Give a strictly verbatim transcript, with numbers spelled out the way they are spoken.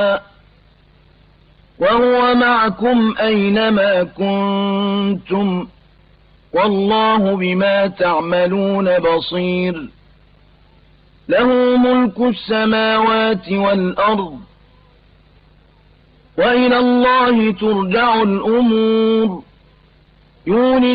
وهو معكم أينما كنتم والله بما تعملون بصير له ملك السماوات والأرض وإلى الله ترجع الأمور يولي